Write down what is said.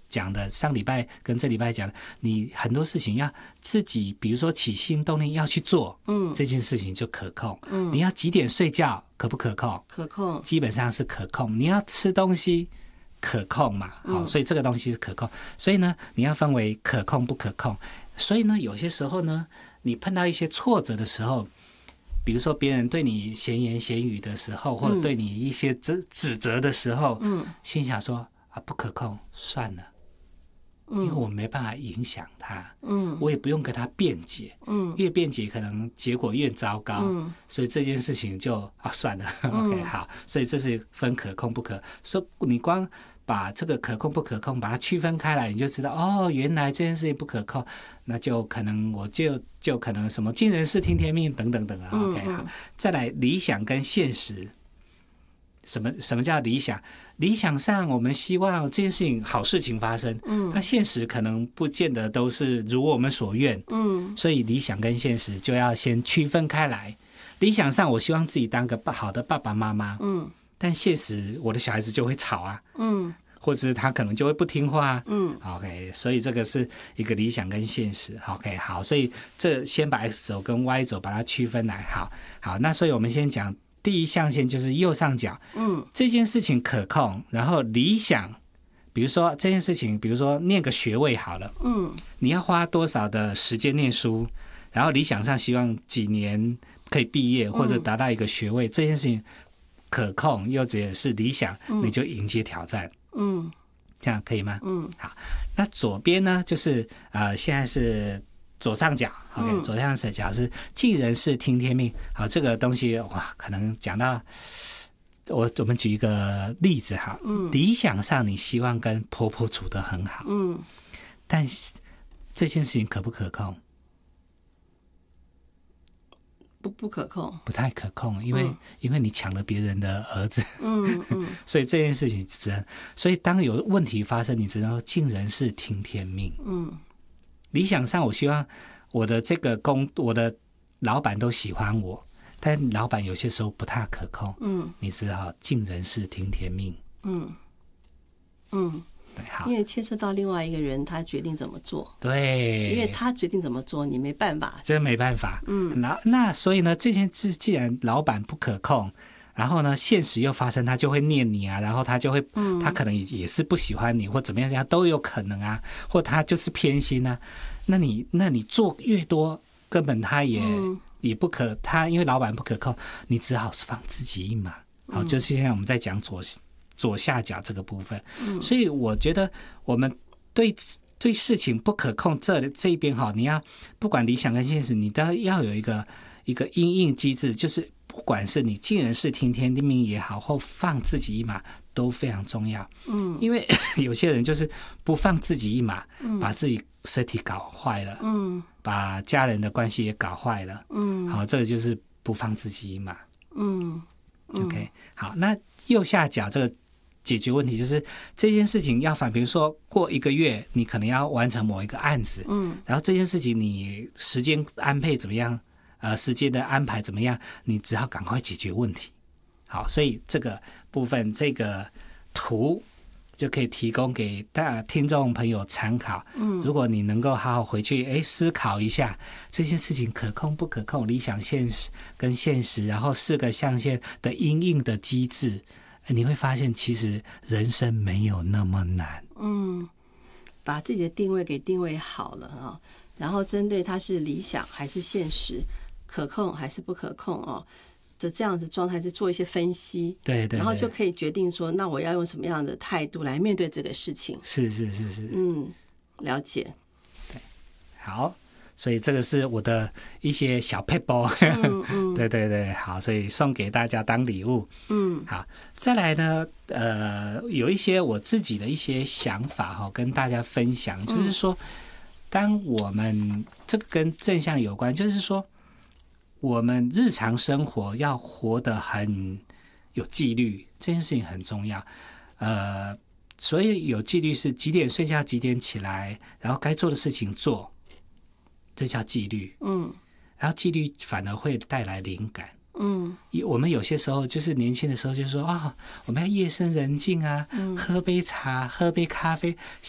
讲的，上礼拜跟这礼拜讲的，你很多事情要自己，比如说起心动念要去做，这件事情就可控。你要几点睡觉，可不可控？ 可控， 基本上是可控。你要吃东西，可控嘛，好，所以这个东西是可控。所以呢，你要分为可控不可控。所以呢，有些时候呢，你碰到一些挫折的时候，比如说别人对你闲言闲语的时候，或者对你一些指责的时候，心想说啊，不可控，算了，因为我没办法影响他，我也不用跟他辩解，越辩解可能结果越糟糕，所以这件事情就算了，OK 好，所以这是分可控不可，所以你光把这个可控不可控把它区分开来，你就知道哦，原来这件事情不可控，那就可能我就可能什么尽人事听天命等等等啊，OK 好，再来理想跟现实。什么叫理想？理想上我们希望这件事情好事情发生，那现实可能不见得都是如我们所愿，所以理想跟现实就要先区分开来。理想上我希望自己当个好的爸爸妈妈，但现实我的小孩子就会吵啊，或者是他可能就会不听话，OK， 所以这个是一个理想跟现实 ，OK， 好，所以这先把 X 轴跟 Y 轴把它区分来，好，那所以我们先讲第一象限就是右上角，这件事情可控，然后理想，比如说这件事情，比如说念个学位好了，你要花多少的时间念书，然后理想上希望几年可以毕业或者达到一个学位，这件事情可控又只是理想，你就迎接挑战，这样可以吗？好，那左边呢就是现在是左上角 ，OK， 左上角是尽人事听天命。好，这个东西哇，可能讲到我们举一个例子哈，理想上你希望跟婆婆处得很好，但这件事情可不可控？ 不可控， 不太可控，因为你抢了别人的儿子，所以这件事情只能，所以当有问题发生，你只能尽人事听天命，理想上我希望我的我的老板都喜欢我，但老板有些时候不太可控，你只好尽人事听天命，对，好， 因为牵涉到另外一个人，他决定怎么做， 对， 因为他决定怎么做，你没办法， 真没办法，那所以呢，这件事既然老板不可控，然后呢，现实又发生，他就会念你啊，然后他就会，他可能也是不喜欢你，或怎么样都有可能啊，或他就是偏心啊。那你做越多，根本他也不可，他因为老板不可控，你只好放自己一马。好，就是现在我们在讲左下角这个部分，所以我觉得我们对事情不可控这一边哈，你要不管理想跟现实，你都要有一个因应机制，就是不管是你尽人事听天命也好，或放自己一马都非常重要。因为有些人就是不放自己一马，把自己身体搞坏了，把家人的关系也搞坏了，好，这个就是不放自己一马。OK， 好，那右下角这个解决问题就是这件事情要比如说过1个月，你可能要完成某一个案子，然后这件事情你时间安配怎么样？时间的安排怎么样？你只好赶快解决问题。好，所以这个部分这个图就可以提供给听众朋友参考。如果你能够好好回去思考一下这件事情可控不可控，理想现实跟现实，然后4个象限的因应的机制，你会发现其实人生没有那么难。 把自己的定位给定位好了啊，然后针对它是理想还是现实，可控还是不可控哦，这样子状态是做一些分析， 对， 然后就可以决定说，那我要用什么样的态度来面对这个事情。 是， 了解。 对，好，所以这个是我的一些小撇步，对，好，所以送给大家当礼物。好，再来呢，有一些我自己的一些想法跟大家分享，就是说，当我们这个跟正向有关，就是说，我们日常生活要活得很有纪律，这件事情很重要。所以有纪律是几点睡觉，几点起来，然后该做的事情做，这叫纪律。然后纪律反而会带来灵感。我们有些时候就是年轻的时候就是说我们要夜深人静啊，喝杯茶，喝杯咖啡，